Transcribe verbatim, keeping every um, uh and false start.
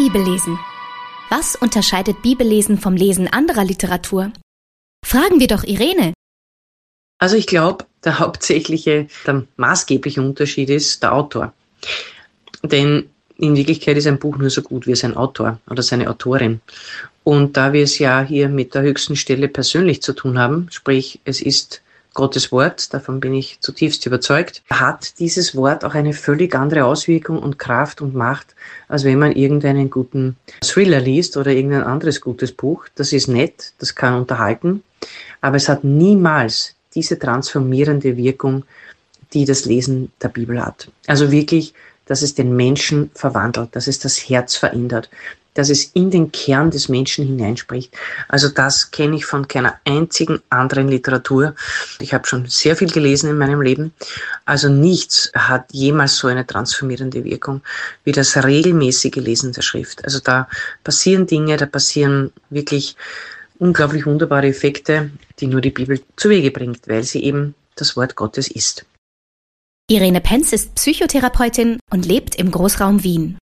Bibellesen. Was unterscheidet Bibellesen vom Lesen anderer Literatur? Fragen wir doch Irene. Also ich glaube, der hauptsächliche, der maßgebliche Unterschied ist der Autor. Denn in Wirklichkeit ist ein Buch nur so gut wie sein Autor oder seine Autorin. Und da wir es ja hier mit der höchsten Stelle persönlich zu tun haben, sprich es ist Gottes Wort, davon bin ich zutiefst überzeugt, hat dieses Wort auch eine völlig andere Auswirkung und Kraft und Macht, als wenn man irgendeinen guten Thriller liest oder irgendein anderes gutes Buch. Das ist nett, das kann unterhalten, aber es hat niemals diese transformierende Wirkung, die das Lesen der Bibel hat. Also wirklich, dass es den Menschen verwandelt, dass es das Herz verändert, dass es in den Kern des Menschen hineinspricht. Also das kenne ich von keiner einzigen anderen Literatur. Ich habe schon sehr viel gelesen in meinem Leben. Also nichts hat jemals so eine transformierende Wirkung wie das regelmäßige Lesen der Schrift. Also da passieren Dinge, da passieren wirklich unglaublich wunderbare Effekte, die nur die Bibel zu Wege bringt, weil sie eben das Wort Gottes ist. Irene Penz ist Psychotherapeutin und lebt im Großraum Wien.